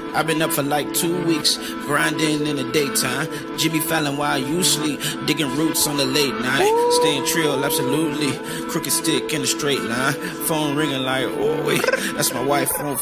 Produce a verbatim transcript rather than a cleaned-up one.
I've been up for like two weeks, grinding in the daytime. Jimmy Fallon while you sleep, digging roots on the late night. Staying trill, absolutely. Crooked stick in a straight line. Phone ringing like, oh wait, that's my wife. Phone